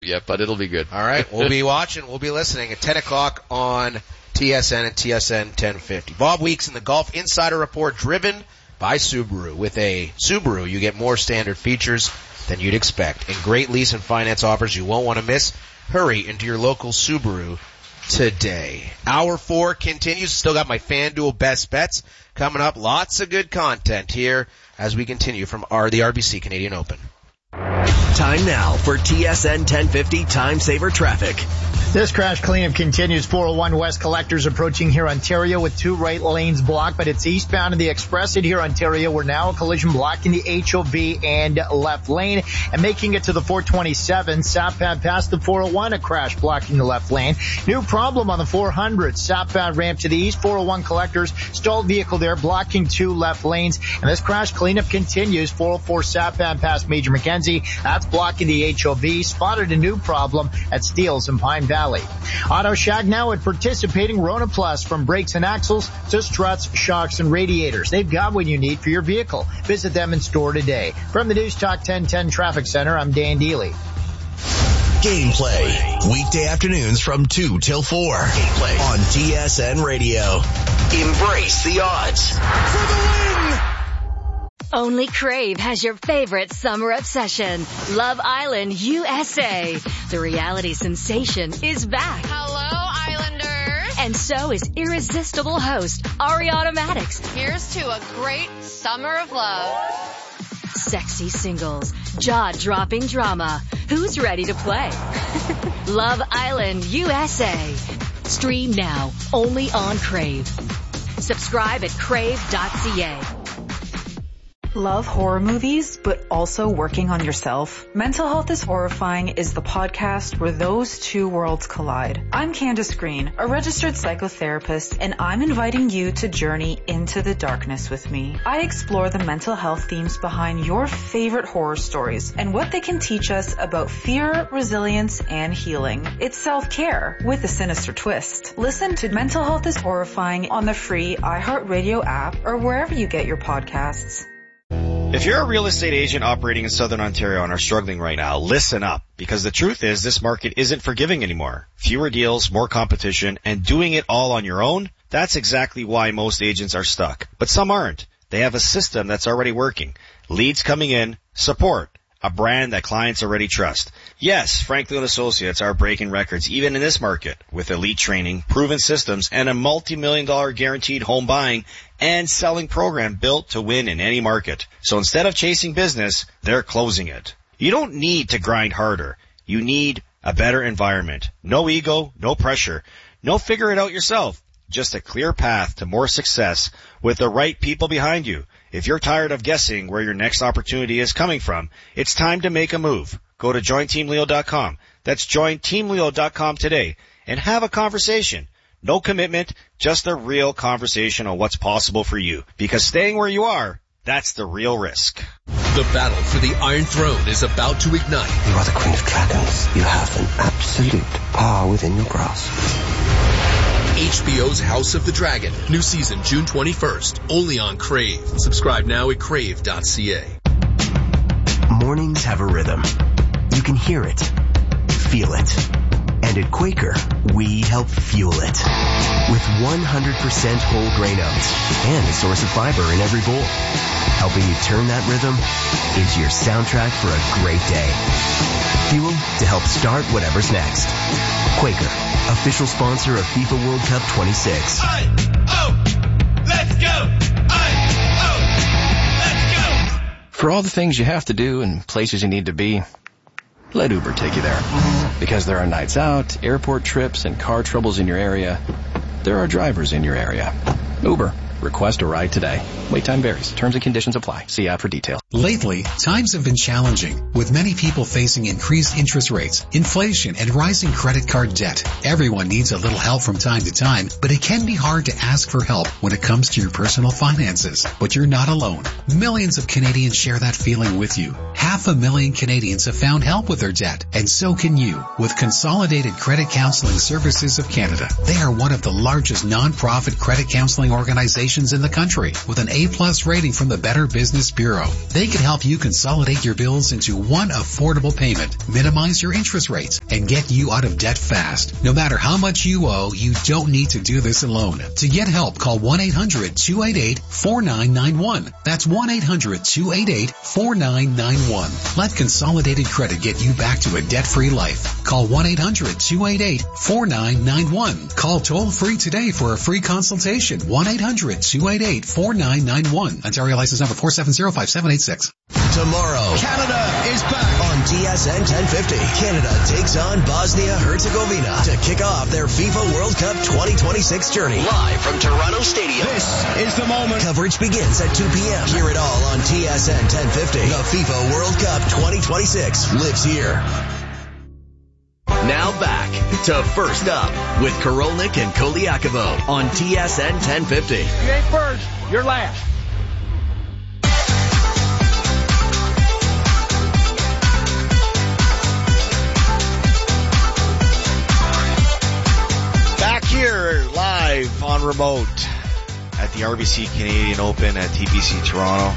yet, but it'll be good. All right, we'll be watching, we'll be listening at 10 o'clock on TSN and TSN 1050. Bob Weeks in the Golf Insider Report, driven by Subaru. With a Subaru, you get more standard features than you'd expect, and great lease and finance offers you won't want to miss. Hurry into your local Subaru today. Hour 4 continues. Still got my FanDuel best bets coming up. Lots of good content here as we continue from the RBC Canadian Open. Time now for TSN 1050 Time Saver Traffic. This crash cleanup continues. 401 West Collectors approaching here Ontario with 2 right lanes blocked, but it's eastbound in the Express at here Ontario. We're now a collision blocking the HOV and left lane, and making it to the 427 Sapad past the 401, a crash blocking the left lane. New problem on the 400 Sapad ramp to the east. 401 Collectors stalled vehicle there blocking 2 left lanes, and this crash cleanup continues. 404 Sapad past Major Mackenzie, that's blocking the HOV. Spotted a new problem at Steeles and Pine Valley. Auto Shack now at participating Rona Plus, from brakes and axles to struts, shocks, and radiators. They've got what you need for your vehicle. Visit them in store today. From the News Talk 1010 Traffic Center, I'm Dan Deely. Gameplay, weekday afternoons from 2 till 4. Gameplay on TSN Radio. Embrace the odds for the win. Only Crave has your favorite summer obsession, Love Island USA. The reality sensation is back. Hello, Islanders. And so is irresistible host Ariana Maddox. Here's to a great summer of love. Sexy singles, jaw-dropping drama. Who's ready to play? Love Island USA. Stream now, only on Crave. Subscribe at crave.ca. Love horror movies, but also working on yourself? Mental Health is Horrifying is the podcast where those two worlds collide. I'm Candace Green, a registered psychotherapist, and I'm inviting you to journey into the darkness with me. I explore the mental health themes behind your favorite horror stories and what they can teach us about fear, resilience, and healing. It's self-care with a sinister twist. Listen to Mental Health is Horrifying on the free iHeartRadio app or wherever you get your podcasts. If you're a real estate agent operating in Southern Ontario and are struggling right now, listen up, because the truth is this market isn't forgiving anymore. Fewer deals, more competition, and doing it all on your own, that's exactly why most agents are stuck. But some aren't. They have a system that's already working. Leads coming in, support, a brand that clients already trust. Yes, Franklin Associates are breaking records even in this market with elite training, proven systems, and a multi-million-dollar guaranteed home buying and selling program built to win in any market. So instead of chasing business, they're closing it. You don't need to grind harder. You need a better environment. No ego, no pressure. No figure it out yourself. Just a clear path to more success with the right people behind you. If you're tired of guessing where your next opportunity is coming from, it's time to make a move. Go to jointeamleo.com. That's jointeamleo.com today and have a conversation. No commitment, just a real conversation on what's possible for you. Because staying where you are, that's the real risk. The battle for the Iron Throne is about to ignite. You are the Queen of Dragons. You have an absolute power within your grasp. HBO's House of the Dragon. New season June 21st. Only on Crave. Subscribe now at crave.ca. Mornings have a rhythm. You can hear it, feel it. And at Quaker, we help fuel it. With 100% whole grain oats and a source of fiber in every bowl. Helping you turn that rhythm into your soundtrack for a great day. Fuel to help start whatever's next. Quaker, official sponsor of FIFA World Cup 26. Let's go! Let's go! For all the things you have to do and places you need to be, let Uber take you there. Because there are nights out, airport trips, and car troubles in your area, there are drivers in your area. Uber. Request a ride today. Wait time varies. Terms and conditions apply. See app for details. Lately, times have been challenging, with many people facing increased interest rates, inflation, and rising credit card debt. Everyone needs a little help from time to time, but it can be hard to ask for help when it comes to your personal finances. But you're not alone. Millions of Canadians share that feeling with you. 500,000 Canadians have found help with their debt, and so can you. With Consolidated Credit Counseling Services of Canada. They are one of the largest non-profit credit counseling organizations locations in the country with an A+ rating from the Better Business Bureau. They can help you consolidate your bills into one affordable payment, minimize your interest rates, and get you out of debt fast. No matter how much you owe, you don't need to do this alone. To get help, call 1-800-288-4991. That's 1-800-288-4991. Let Consolidated Credit get you back to a debt-free life. Call 1-800-288-4991. Call toll-free today for a free consultation. 1-800-288-4991. Ontario license number 4705786. Tomorrow, Canada is back on TSN 1050. Canada takes on Bosnia-Herzegovina to kick off their FIFA World Cup 2026 journey. Live from Toronto Stadium. This is the moment. Coverage begins at 2 p.m. Hear it all on TSN 1050. The FIFA World Cup 2026 lives here. Now back to First Up with Korolnik and Koliakovo on TSN 1050. You ain't first, you're last. Back here live on remote at the RBC Canadian Open at TPC Toronto.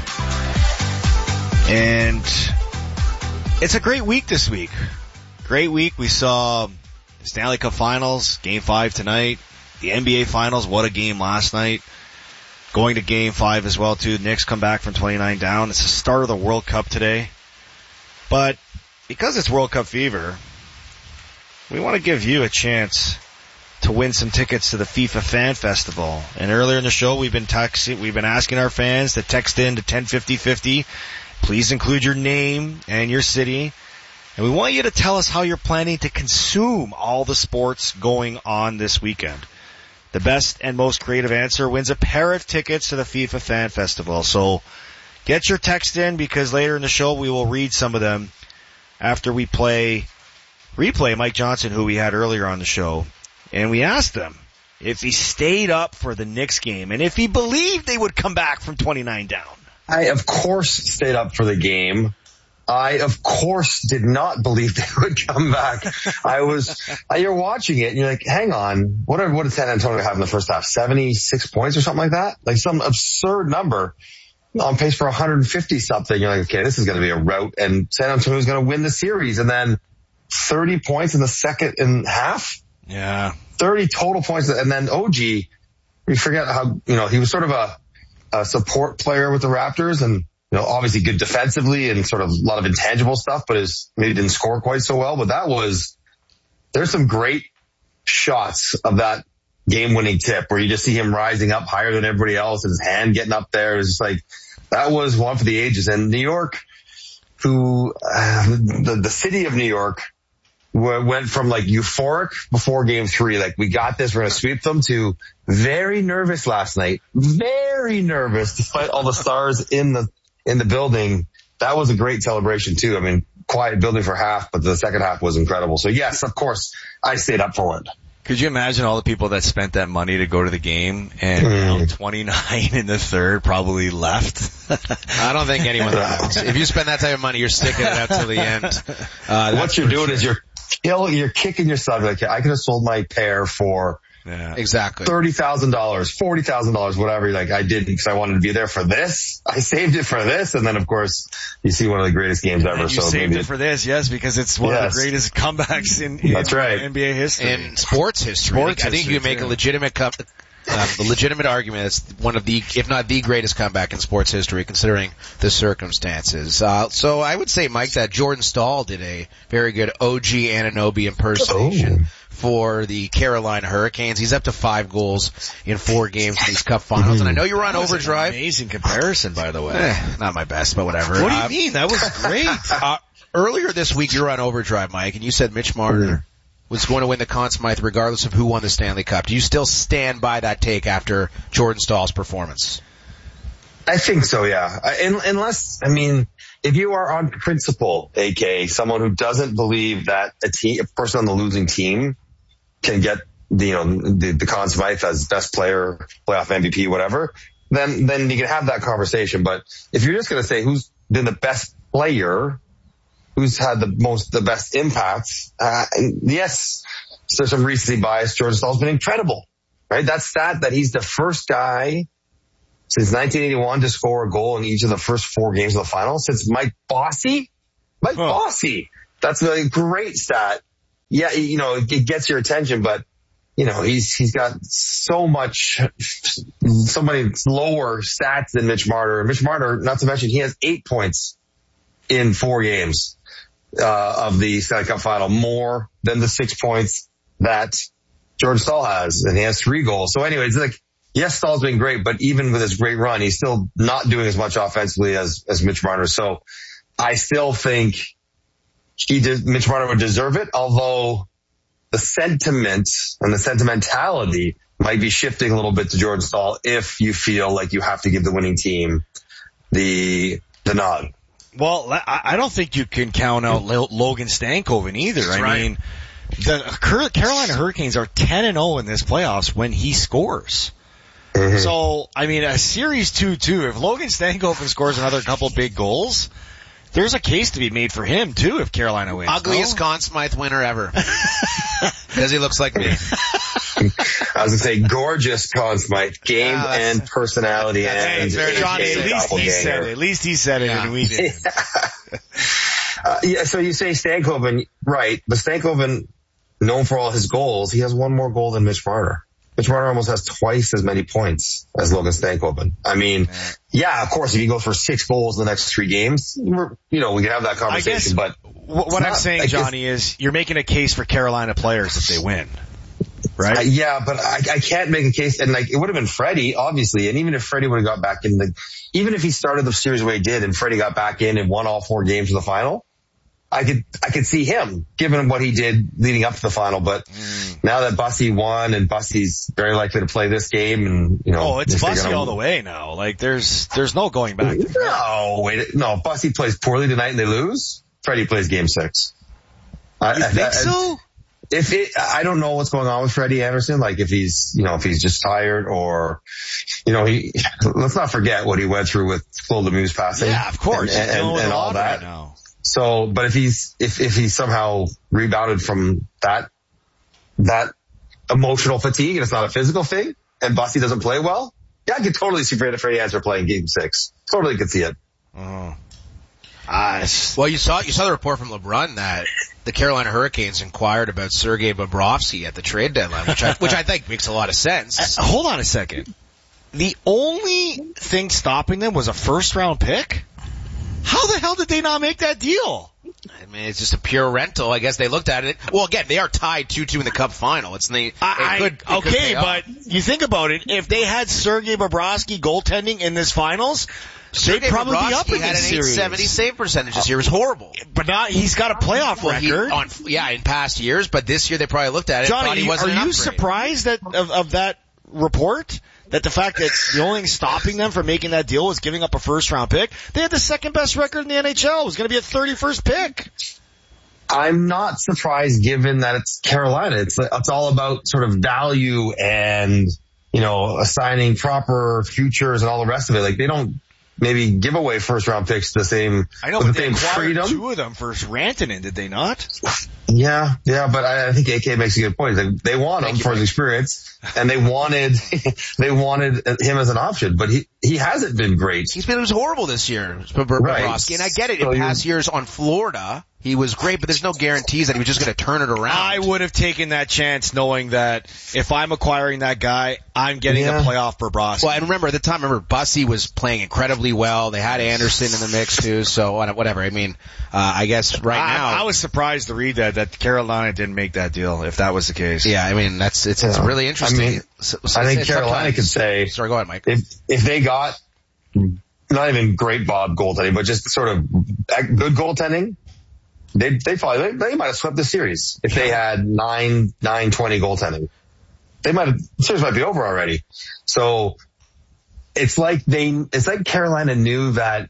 And it's a great week this week. Great week. We saw the Stanley Cup Finals, Game 5 tonight. The NBA Finals, what a game last night. Going to Game 5 as well, too. The Knicks come back from 29 down. It's the start of the World Cup today. But because it's World Cup fever, we want to give you a chance to win some tickets to the FIFA Fan Festival. And earlier in the show, we've been asking our fans to text in to 105050. Please include your name and your city. And we want you to tell us how you're planning to consume all the sports going on this weekend. The best and most creative answer wins a pair of tickets to the FIFA Fan Festival. So get your text in, because later in the show we will read some of them after we replay Mike Johnson, who we had earlier on the show. And we asked him if he stayed up for the Knicks game and if he believed they would come back from 29 down. I, of course, stayed up for the game. I, of course, did not believe they would come back. You're watching it and you're like, hang on, what did San Antonio have in the first half? 76 points or something like that? Like some absurd number, on pace for 150 something. You're like, okay, this is going to be a rout and San Antonio's going to win the series. And then 30 points in the second and half? Yeah. 30 total points. And then OG, we forget how, he was sort of a support player with the Raptors and, obviously good defensively and sort of a lot of intangible stuff, but maybe didn't score quite so well. But there's some great shots of that game-winning tip where you just see him rising up higher than everybody else and his hand getting up there. It was just like, that was one for the ages. And New York, the city of New York went from like euphoric before Game 3, like we got this, we're going to sweep them, to very nervous last night. Very nervous despite all the stars in the building. That was a great celebration too. I mean, quiet building for half, but the second half was incredible. So yes, of course, I stayed up for it. Could you imagine all the people that spent that money to go to the game and 29 in the third probably left? I don't think anyone left. If you spend that type of money, you're sticking it out till the end. What you're doing is you're kicking yourself. Like, I could have sold my pair for exactly $30,000, $40,000, whatever. Like, I did because I wanted to be there for this. I saved it for this, and then of course you see one of the greatest games ever. You saved it for this, yes, because it's one of the greatest comebacks in NBA history, in sports history. I think you can make a legitimate legitimate argument. It's one of the, if not the greatest comeback in sports history, considering the circumstances. So I would say, Mike, that Jordan Stahl did a very good OG Anunoby impersonation for the Carolina Hurricanes. He's up to 5 goals in 4 games in these Cup Finals. And I know you were on overdrive. Amazing comparison, by the way. Not my best, but whatever. What do you mean? That was great. Earlier this week, you were on overdrive, Mike, and you said Mitch Marner was going to win the Conn Smythe regardless of who won the Stanley Cup. Do you still stand by that take after Jordan Stahl's performance? I think so, yeah. Unless, if you are on principle, AK, someone who doesn't believe that a person on the losing team can get the Conn Smythe as best player, playoff MVP, whatever, then you can have that conversation. But if you're just going to say who's been the best player, who's had the best impacts, yes, there's some recency bias. Jordan Stahl's been incredible, right? That stat that he's the first guy since 1981 to score a goal in each of the first 4 games of the final since Mike Bossy. Bossy. That's a great stat. Yeah, it gets your attention, but he's got so many lower stats than Mitch Marner. Mitch Marner, not to mention, he has 8 points in 4 games of the Stanley Cup final, more than the 6 points that Jordan Staal has, and he has 3 goals. So anyways, yes, Stahl's been great, but even with his great run, he's still not doing as much offensively as Mitch Marner. So I still think Mitch Marner would deserve it, although the sentiment and the sentimentality might be shifting a little bit to Jordan Staal if you feel like you have to give the winning team the nod. Well, I don't think you can count out Logan Stankoven either. That's I mean, the Carolina Hurricanes are 10-0 in this playoffs when he scores. Mm-hmm. So, I mean, a series 2-2, if Logan Stankoven scores another couple big goals, there's a case to be made for him, too, if Carolina wins. Ugliest Conn Smythe winner ever. Because he looks like me. I was going to say, gorgeous Conn Smythe. Game and personality. And Johnny, at least he said it, and we didn't. So you say Stankoven, right, but Stankoven, known for all his goals, he has 1 more goal than Mitch Marner. Mitch Marner almost has twice as many points as Logan Stankoven. I mean, yeah, of course, if he goes for 6 goals in the next 3 games, we can have that conversation. But what I'm saying, Johnny, is you're making a case for Carolina players if they win, right? Yeah, but I can't make a case, and it would have been Freddie, obviously, and even if Freddie would have got back in even if he started the series the way he did, and Freddie got back in and won all 4 games of the final, I could see him, given what he did leading up to the final, but now that Bussy won and Bussy's very likely to play this game and, it's Bussy all the way now. There's no going back. No, Bussy plays poorly tonight and they lose. Freddie plays game 6. You think so? I don't know what's going on with Freddie Anderson, if he's just tired or, let's not forget what he went through with Claude Lemieux's passing. Yeah, of course. And all that. Right now. So, but if he somehow rebounded from that emotional fatigue and it's not a physical thing and Bussy doesn't play well, yeah, I could totally see Freddie Anderson playing game 6. Totally could see it. Well, you saw the report from LeBrun that the Carolina Hurricanes inquired about Sergei Bobrovsky at the trade deadline, which I think makes a lot of sense. Hold on a second. The only thing stopping them was a 1st-round pick? How the hell did they not make that deal? I mean, it's just a pure rental. I guess they looked at it. Well, again, they are tied 2-2 in the Cup final. But you think about it. If they had Sergei Bobrovsky goaltending in this finals, they'd probably be up in this series. He had an 870 save percentage this year. It was horrible. But now he's got a playoff record. In past years, but this year they probably looked at it and thought he wasn't an upgrade. Are you surprised of that report? That the fact that the only thing stopping them from making that deal was giving up a 1st-round pick? They had the 2nd best record in the NHL. It was going to be a 31st pick. I'm not surprised given that it's Carolina. It's all about sort of value and, assigning proper futures and all the rest of it. They don't maybe give away 1st-round picks the same, I know, with but the same freedom. 2 of them for Rantanen, did they not? Yeah, but I think AK makes a good point. They want him for his experience, and they wanted him as an option, but he hasn't been great. He was horrible this year, Bobrovsky, and I get it. In past years on Florida, he was great, but there's no guarantees that he was just going to turn it around. I would have taken that chance knowing that if I'm acquiring that guy, I'm getting a playoff Bobrovsky. Well, and remember, at the time, Bussy was playing incredibly well. They had Anderson in the mix, too, so whatever. I mean, I guess now... I was surprised to read that Carolina didn't make that deal, if that was the case. Yeah, I mean, it's really interesting. I mean, I think Carolina could say... Sorry, go ahead, Mike. If they got not even great Bob goaltending, but just sort of good goaltending, they might have swept the series if they had 9-20 goaltending. The series might be over already. So it's like Carolina knew that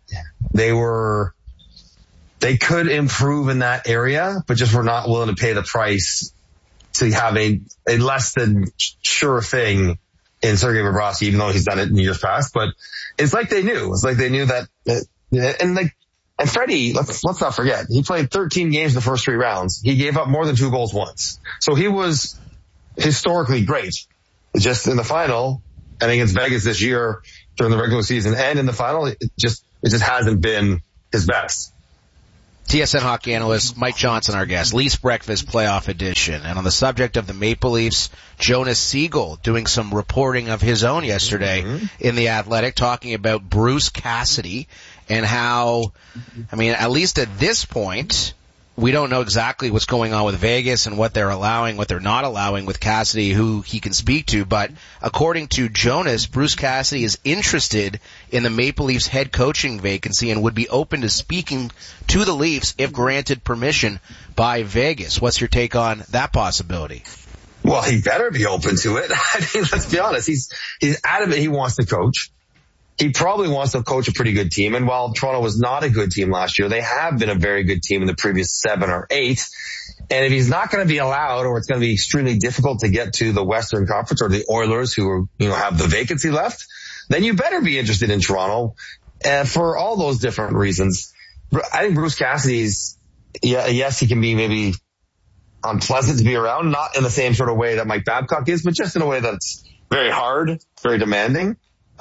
they could improve in that area, but just were not willing to pay the price to have a less than sure thing in Sergei Bobrovsky, even though he's done it in years past. But it's like they knew. It's like they knew that, and Freddie, let's not forget, he played 13 games in the first 3 rounds. He gave up more than 2 goals once. So he was historically great. Just in the final and against Vegas this year, during the regular season and in the final, it just hasn't been his best. TSN hockey analyst Mike Johnson, our guest, Leafs Breakfast Playoff Edition. And on the subject of the Maple Leafs, Jonas Siegel doing some reporting of his own yesterday in The Athletic, talking about Bruce Cassidy and how, I mean, at least at this point, we don't know exactly what's going on with Vegas and what they're allowing, what they're not allowing with Cassidy, who he can speak to. But according to Jonas, Bruce Cassidy is interested in the Maple Leafs head coaching vacancy and would be open to speaking to the Leafs if granted permission by Vegas. What's your take on that possibility? Well, he better be open to it. I mean, let's be honest. He's adamant he wants to coach. He probably wants to coach a pretty good team. And while Toronto was not a good team last year, they have been a very good team in the previous 7 or 8. And if he's not going to be allowed, or it's going to be extremely difficult to get to the Western Conference or the Oilers, who are, have the vacancy left, then you better be interested in Toronto. And for all those different reasons, I think Bruce Cassidy's, yes, he can be maybe unpleasant to be around, not in the same sort of way that Mike Babcock is, but just in a way that's very hard, very demanding.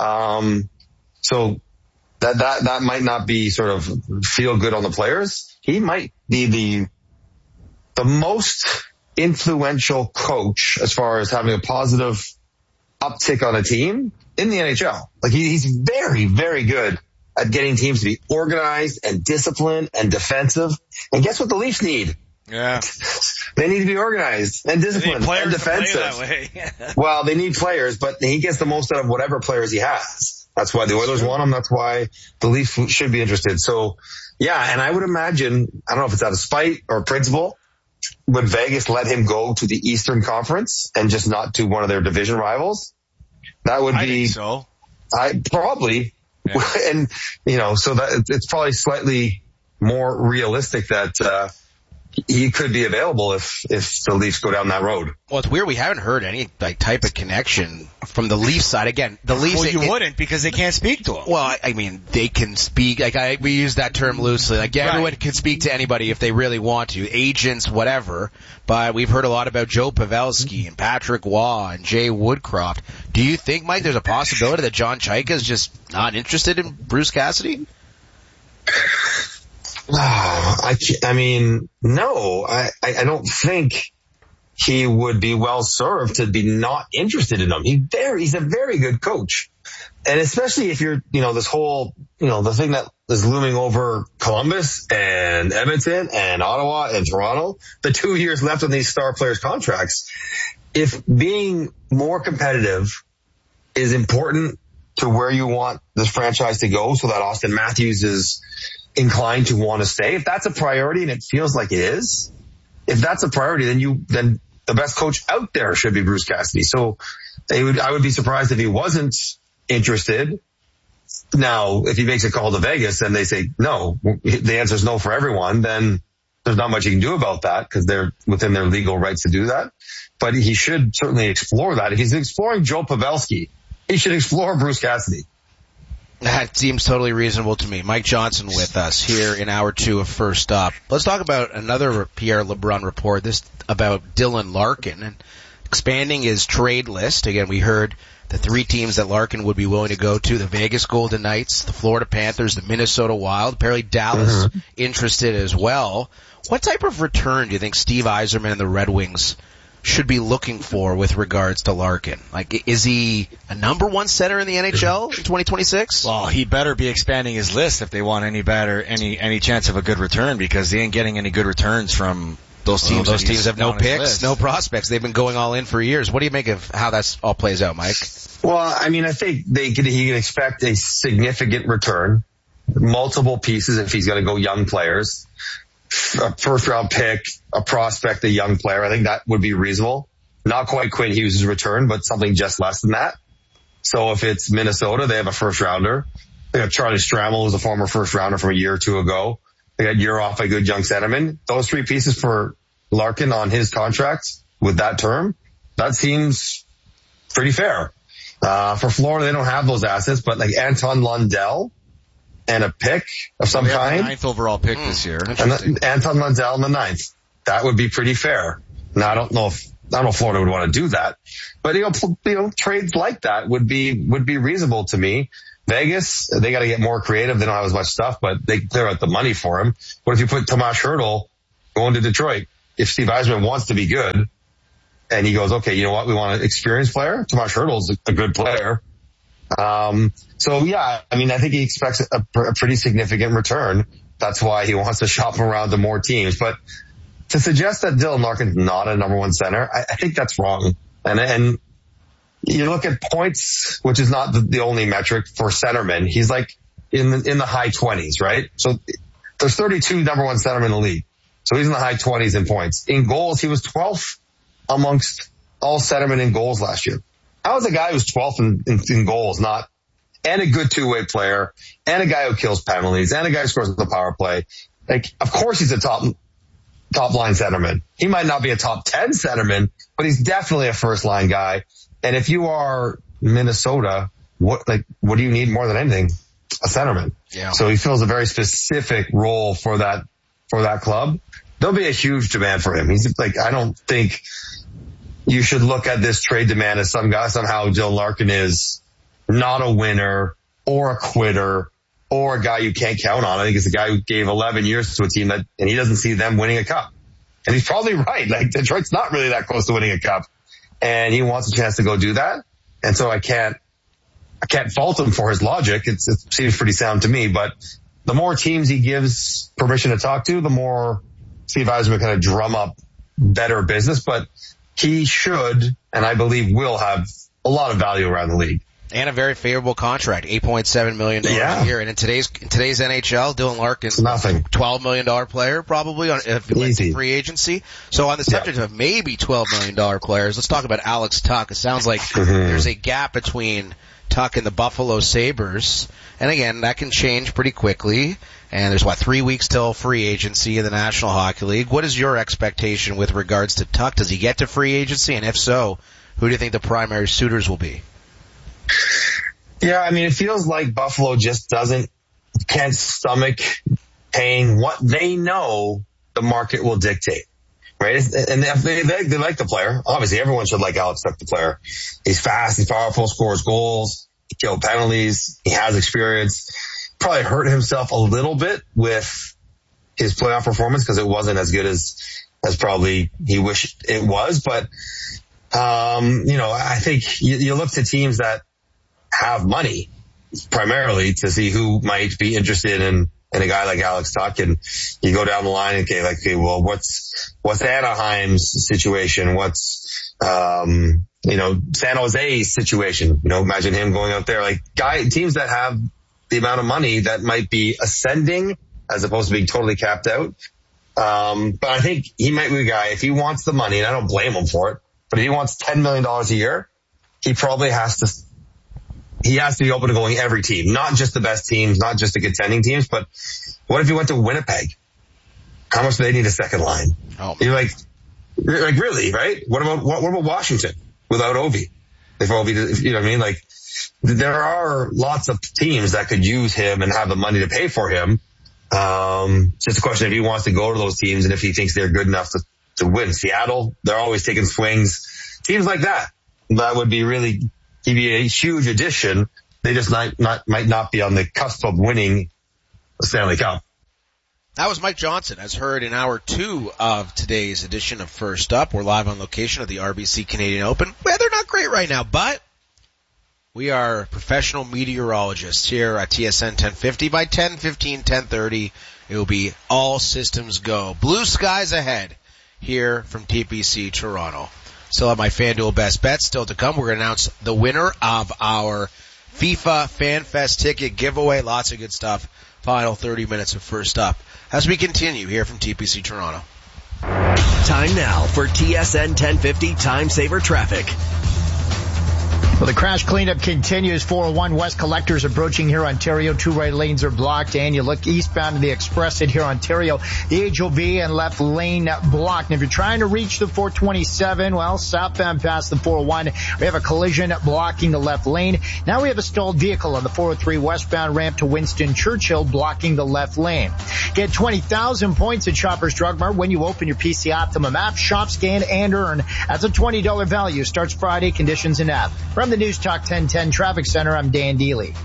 So that might not be sort of feel good on the players. He might be the most influential coach as far as having a positive uptick on a team in the NHL. Like he's very, very good at getting teams to be organized and disciplined and defensive. And guess what the Leafs need? Yeah. They need to be organized and disciplined and defensive. That way. Well, they need players, but he gets the most out of whatever players he has. That's why the Oilers want him. That's why the Leafs should be interested. So, yeah, and I would imagine, I don't know if it's out of spite or principle, would Vegas let him go to the Eastern Conference and just not to one of their division rivals? That would be... I think so. Probably. Yeah. And, so that it's probably slightly more realistic that he could be available if the Leafs go down that road. Well, it's weird. We haven't heard any type of connection from the Leafs side. Again, the Leafs... Well, you wouldn't because they can't speak to him. Well, I mean, they can speak. We use that term loosely. Everyone can speak to anybody if they really want to. Agents, whatever. But we've heard a lot about Joe Pavelski and Patrick Waugh and Jay Woodcroft. Do you think, Mike, there's a possibility that John Chaika is just not interested in Bruce Cassidy? I mean, no, I don't think he would be well served to be not interested in him. He's a very good coach. And especially if you're, this whole, the thing that is looming over Columbus and Edmonton and Ottawa and Toronto, the 2 years left on these star players' contracts. If being more competitive is important to where you want this franchise to go so that Austin Matthews is inclined to want to stay, if that's a priority, and it feels like it is, if that's a priority, then the best coach out there should be Bruce Cassidy. So I would be surprised if he wasn't interested. Now, if he makes a call to Vegas and they say no, the answer is no for everyone, then there's not much he can do about that because they're within their legal rights to do that. But he should certainly explore that. If he's exploring Joe Pavelski, he should explore Bruce Cassidy. That seems totally reasonable to me. Mike Johnson with us here in hour 2 of First Up. Let's talk about another Pierre LeBrun report, this about Dylan Larkin and expanding his trade list. Again, we heard the 3 teams that Larkin would be willing to go to: the Vegas Golden Knights, the Florida Panthers, the Minnesota Wild, apparently Dallas interested as well. What type of return do you think Steve Yzerman and the Red Wings should be looking for with regards to Larkin? Like, is he a number 1 center in the NHL in 2026? Well, he better be expanding his list if they want any chance of a good return, because they ain't getting any good returns from those teams. Those teams have no picks, no prospects. They've been going all in for years. What do you make of how that all plays out, Mike? Well, I mean, I think he can expect a significant return, multiple pieces if he's going to go young players. A first round pick, a prospect, a young player. I think that would be reasonable. Not quite Quinn Hughes' return, but something just less than that. So if it's Minnesota, they have a first rounder. They got Charlie Stramel, who's a former first rounder from a year or 2 ago. They got Yuroff, a good young centerman. Those 3 pieces for Larkin on his contract with that term, that seems pretty fair. For Florida, they don't have those assets, but like Anton Lundell and a pick of some kind. The 9th overall pick this year. And Anton Lundell in the 9th. That would be pretty fair. Now, I don't know if know if Florida would want to do that, but trades like that would be reasonable to me. Vegas, they got to get more creative. They don't have as much stuff, but they clear out the money for him. What if you put Tomas Hertl going to Detroit? If Steve Yzerman wants to be good and he goes, okay, you know what? We want an experienced player. Tomas Hertl's a good player. So yeah, I mean, I think he expects a pretty significant return. That's why he wants to shop around to more teams. But to suggest that Dylan Larkin's not a number one center, I think that's wrong. And you look at points, which is not the only metric for centermen. He's like in the high 20s, right? So there's 32 number one centermen in the league. So he's in the high 20s in points. In goals, he was 12th amongst all centermen in goals last year. How is a guy who's 12th in goals and a good two-way player, and a guy who kills penalties, and a guy who scores with the power play? Like, of course he's a top line centerman. He might not be a top 10 centerman, but he's definitely a first line guy. And if you are Minnesota, what do you need more than anything? A centerman. Yeah. So he fills a very specific role for that club. There'll be a huge demand for him. He's like, I don't think you should look at this trade demand as somehow Dylan Larkin is not a winner or a quitter or a guy you can't count on. I think it's a guy who gave 11 years to a team and he doesn't see them winning a cup. And he's probably right. Like, Detroit's not really that close to winning a cup, and he wants a chance to go do that. And so I can't fault him for his logic. It seems pretty sound to me, but the more teams he gives permission to talk to, the more Steve Yzerman kind of drum up better business. But he should, and I believe will, have a lot of value around the league. And a very favorable contract, $8.7 million a year. And in today's NHL, Dylan Larkin's nothing. $12 million player probably if he went to free agency. So on the subject of maybe $12 million players, let's talk about Alex Tuch. It sounds like there's a gap between Tuch and the Buffalo Sabres. And again, that can change pretty quickly. And there's 3 weeks till free agency in the National Hockey League. What is your expectation with regards to Tuch? Does he get to free agency? And if so, who do you think the primary suitors will be? Yeah, I mean, it feels like Buffalo just can't stomach paying what they know the market will dictate, right? And they like the player. Obviously, everyone should like Alex Tuch, the player. He's fast, he's powerful, scores goals, he kills penalties, he has experience. Probably hurt himself a little bit with his playoff performance because it wasn't as good as probably he wished it was. But, I think you look to teams that have money primarily to see who might be interested in a guy like Alex Tuch, and you go down the line and okay, well, what's Anaheim's situation? What's, San Jose's situation? Imagine him going out there, teams that have the amount of money that might be ascending as opposed to being totally capped out. But I think he might be a guy, if he wants the money, and I don't blame him for it, but if he wants $10 million a year, he probably has to be open to going every team, not just the best teams, not just the contending teams, but what if he went to Winnipeg? How much do they need a second line? Oh. You're like really, right? What about Washington without Ovi? If Ovi, you know what I mean? Like, there are lots of teams that could use him and have the money to pay for him. It's just a question if he wants to go to those teams and if he thinks they're good enough to win. Seattle, they're always taking swings. Teams like that would be really, he'd be a huge addition. They just might not be on the cusp of winning the Stanley Cup. That was Mike Johnson, as heard in hour 2 of today's edition of First Up. We're live on location at the RBC Canadian Open. Weather not great right now, but we are professional meteorologists here at TSN 1050. By 10:15, 10:30, it will be all systems go. Blue skies ahead here from TPC Toronto. Still have my FanDuel best bets still to come. We're going to announce the winner of our FIFA FanFest ticket giveaway. Lots of good stuff. Final 30 minutes of First Up as we continue here from TPC Toronto. Time now for TSN 1050 Time Saver Traffic. Well, the crash cleanup continues. 401 West collectors approaching here, Ontario. 2 right lanes are blocked, and you look eastbound to the express at here, Ontario. The HOV and left lane blocked. And if you're trying to reach the 427, well, southbound past the 401, we have a collision blocking the left lane. Now we have a stalled vehicle on the 403 westbound ramp to Winston Churchill blocking the left lane. Get 20,000 points at Shoppers Drug Mart when you open your PC Optimum app. Shop, scan, and earn. That's a $20 value. Starts Friday. Conditions in app. From the News Talk 1010 Traffic Center, I'm Dan Deely.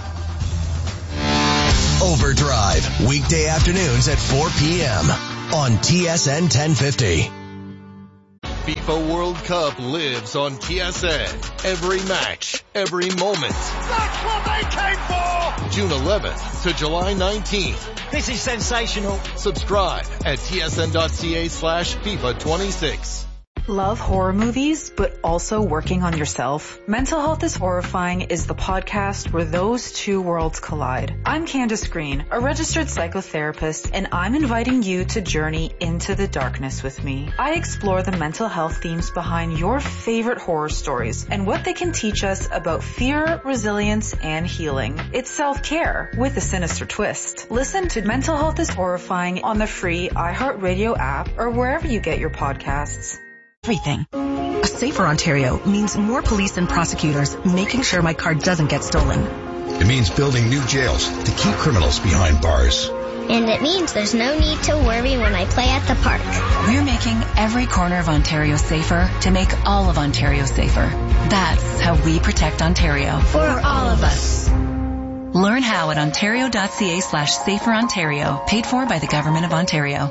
Overdrive, weekday afternoons at 4 p.m. on TSN 1050. FIFA World Cup lives on TSN. Every match, every moment. That's what they came for! June 11th to July 19th. This is sensational. Subscribe at tsn.ca/FIFA26. Love horror movies, but also working on yourself? Mental Health is Horrifying is the podcast where those two worlds collide. I'm Candace Green, a registered psychotherapist, and I'm inviting you to journey into the darkness with me. I explore the mental health themes behind your favorite horror stories and what they can teach us about fear, resilience, and healing. It's self-care with a sinister twist. Listen to Mental Health is Horrifying on the free iHeartRadio app or wherever you get your podcasts. Everything. A safer Ontario means more police and prosecutors making sure my car doesn't get stolen. It means building new jails to keep criminals behind bars. And it means there's no need to worry when I play at the park. We're making every corner of Ontario safer to make all of Ontario safer. That's how we protect Ontario. For all of us. Learn how at ontario.ca/saferontario. Paid for by the Government of Ontario.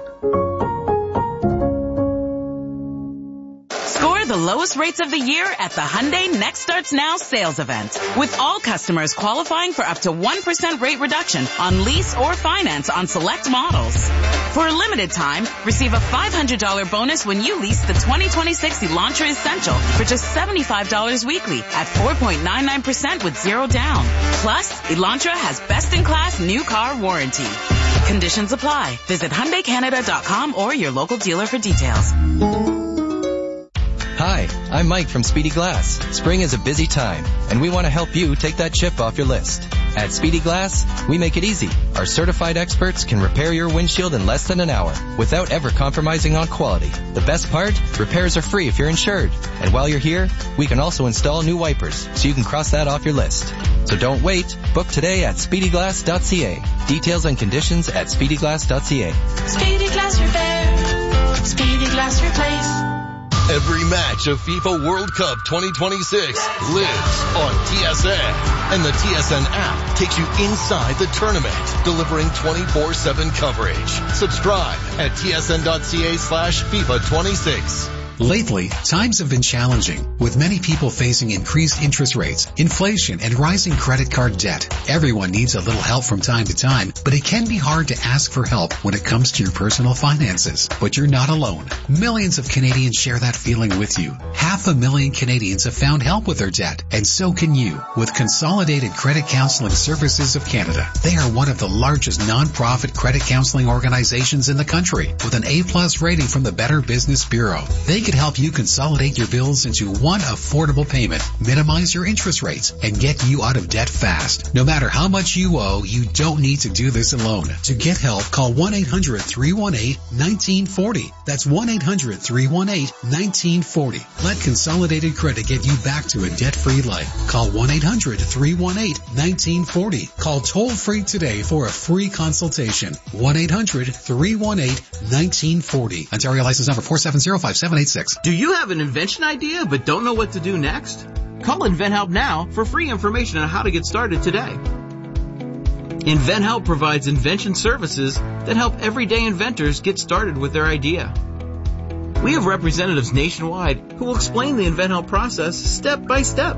Score the lowest rates of the year at the Hyundai Next Starts Now sales event. With all customers qualifying for up to 1% rate reduction on lease or finance on select models. For a limited time, receive a $500 bonus when you lease the 2026 Elantra Essential for just $75 weekly at 4.99% with zero down. Plus, Elantra has best-in-class new car warranty. Conditions apply. Visit HyundaiCanada.com or your local dealer for details. Hi, I'm Mike from Speedy Glass. Spring is a busy time, and we want to help you take that chip off your list. At Speedy Glass, we make it easy. Our certified experts can repair your windshield in less than an hour without ever compromising on quality. The best part? Repairs are free if you're insured. And while you're here, we can also install new wipers, so you can cross that off your list. So don't wait. Book today at speedyglass.ca. Details and conditions at speedyglass.ca. Speedy Glass Repair. Speedy Glass Replace. Every match of FIFA World Cup 2026 lives on TSN. And the TSN app takes you inside the tournament, delivering 24/7 coverage. Subscribe at tsn.ca/FIFA26. Lately, times have been challenging, with many people facing increased interest rates, inflation, and rising credit card debt. Everyone needs a little help from time to time, but it can be hard to ask for help when it comes to your personal finances. But you're not alone. Millions of Canadians share that feeling with you. 500,000 Canadians have found help with their debt, and so can you, with Consolidated Credit Counseling Services of Canada. They are one of the largest non-profit credit counseling organizations in the country, with an A+ rating from the Better Business Bureau. They could help you consolidate your bills into one affordable payment, minimize your interest rates, and get you out of debt fast. No matter how much you owe, you don't need to do this alone. To get help, call 1-800-318-1940. That's 1-800-318-1940. Let Consolidated Credit get you back to a debt-free life. Call 1-800-318-1940. Call toll-free today for a free consultation. 1-800-318-1940. Ontario license number 4705786. Do you have an invention idea but don't know what to do next? Call InventHelp now for free information on how to get started today. InventHelp provides invention services that help everyday inventors get started with their idea. We have representatives nationwide who will explain the InventHelp process step by step.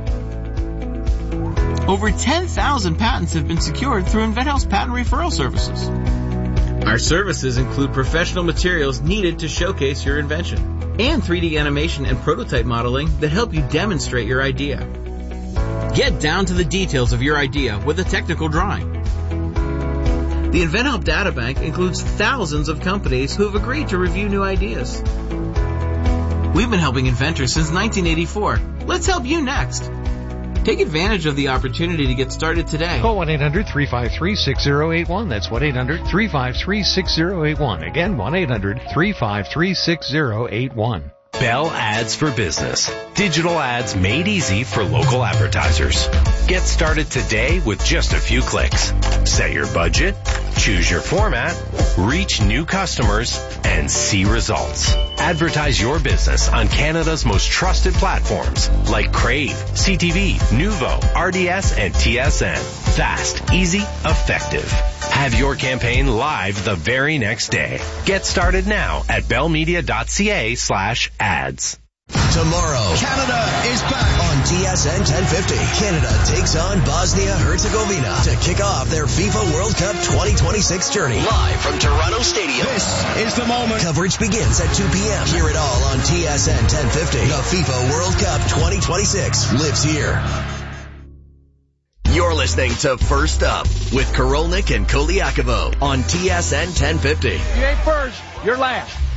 Over 10,000 patents have been secured through InventHelp's patent referral services. Our services include professional materials needed to showcase your invention, and 3D animation and prototype modeling that help you demonstrate your idea. Get down to the details of your idea with a technical drawing. The InventHelp Databank includes thousands of companies who have agreed to review new ideas. We've been helping inventors since 1984. Let's help you next. Take advantage of the opportunity to get started today. Call 1-800-353-6081. That's 1-800-353-6081. Again, 1-800-353-6081. Bell Ads for Business. Digital ads made easy for local advertisers. Get started today with just a few clicks. Set your budget, choose your format, reach new customers, and see results. Advertise your business on Canada's most trusted platforms like Crave, CTV, Nuvo, RDS, and TSN. Fast, easy, effective. Have your campaign live the very next day. Get started now at bellmedia.ca/ads. Tomorrow, Canada is back on TSN 1050. Canada takes on Bosnia-Herzegovina to kick off their FIFA World Cup 2026 journey. Live from Toronto Stadium. This is the moment. Coverage begins at 2 p.m. Hear it all on TSN 1050. The FIFA World Cup 2026 lives here. You're listening to First Up with Korolnik and Koliakovo on TSN 1050. You ain't first, you're last.